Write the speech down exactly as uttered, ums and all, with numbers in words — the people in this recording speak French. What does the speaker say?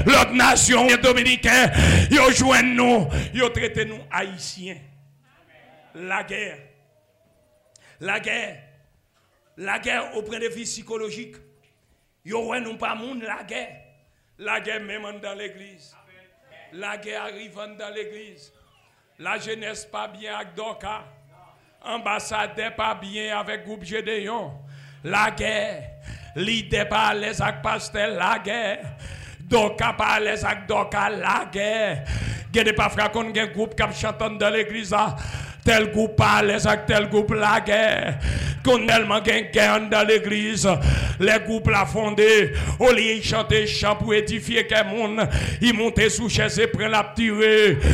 l'autre nation dominicaine, ils joignent nous, ils traitent nous haïtiens. La guerre. La guerre. La guerre au point de vue psychologique. Ils ne pas monde la guerre. La guerre même dans l'église. La guerre arrive dans l'église. La jeunesse pas bien avec Doka. Ambassadeur pas bien avec groupe Gédéon. La guerre. Leader pas à l'aise avec pasteur. La guerre. Doka pas à l'aise avec Doka. La guerre. Gade pas frère qu'on un groupe qui chante dans l'église. Tel groupe pas à l'aise avec tel groupe. La guerre. Qu'on tellement gagne dans l'église. Les groupes la fondé. Au lieu de chanter chant pour édifier quel monde. Ils montent sous chaise et prennent la tirer.